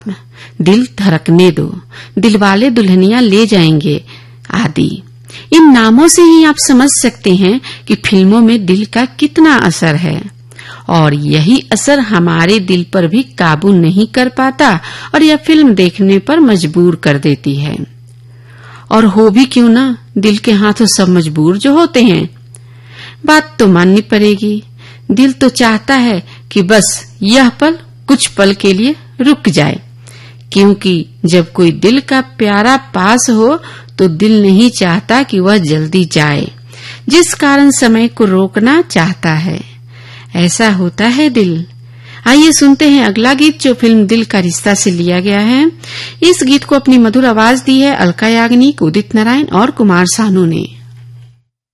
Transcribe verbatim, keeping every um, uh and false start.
दिल धड़कने दो, दिलवाले दुल्हनिया ले जाएंगे आदि। इन नामों से ही आप समझ सकते हैं कि फिल्मों में दिल का कितना असर है, और यही असर हमारे दिल पर भी काबू नहीं कर पाता और यह फिल्म देखने पर मजबूर कर देती है। और हो भी क्यों ना, दिल के हाथों सब मजबूर जो होते हैं। बात तो माननी पड़ेगी, दिल तो चाहता है कि बस यह पल कुछ पल के लिए रुक जाए, क्योंकि जब कोई दिल का प्यारा पास हो तो दिल नहीं चाहता कि वह जल्दी जाए, जिस कारण समय को रोकना चाहता है। ऐसा होता है दिल। आइए सुनते हैं अगला गीत जो फिल्म दिल का रिश्ता से लिया गया है। इस गीत को अपनी मधुर आवाज दी है अलका याग्निक, उदित नारायण और कुमार सानू ने।